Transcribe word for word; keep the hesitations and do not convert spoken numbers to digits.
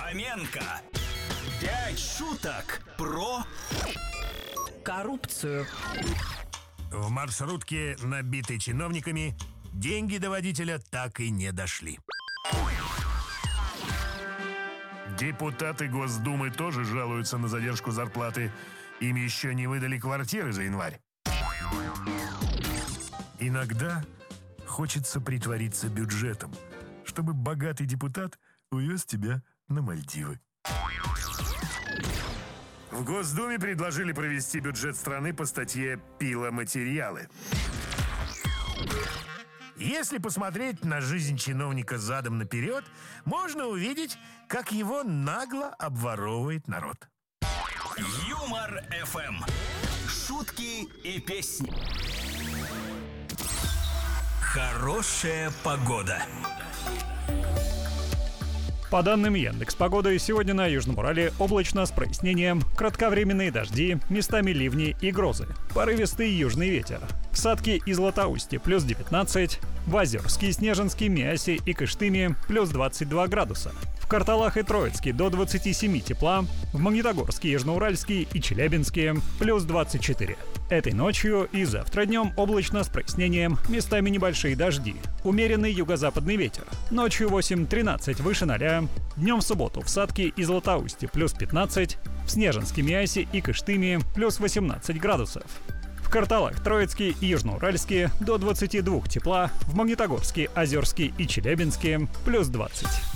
Фоменко. Пять шуток про коррупцию. В маршрутке, набитой чиновниками, деньги до водителя так и не дошли. Депутаты Госдумы тоже жалуются на задержку зарплаты. Им еще не выдали квартиры за январь. Иногда хочется притвориться бюджетом, чтобы богатый депутат увез тебя на Мальдивы. В Госдуме предложили провести бюджет страны по статье «Пиломатериалы». Если посмотреть на жизнь чиновника задом наперед, можно увидеть, как его нагло обворовывает народ. Юмор эф эм. Шутки и песни. Хорошая погода. По данным Яндекс.Погоды, сегодня на Южном Урале облачно с прояснением, кратковременные дожди, местами ливни и грозы, порывистый южный ветер. В Сатке и Златоусте плюс девятнадцать, в Озерске, Снежинске, Миасе и Кыштыме плюс двадцать два градуса. В Карталах и Троицке до двадцати семи тепла, в Магнитогорске, Южноуральске и Челябинске плюс двадцать четыре. Этой ночью и завтра днем облачно с прояснением, местами небольшие дожди, умеренный юго-западный ветер. Ночью восемь-тринадцать выше ноля. Днем в субботу в Сатке и Златоусте плюс пятнадцать, в Снежинске, Миасе и Кыштыме плюс восемнадцать градусов. В Карталах, Троицке и Южноуральске до двадцати двух тепла, в Магнитогорске, Озерске и Челябинске плюс двадцать.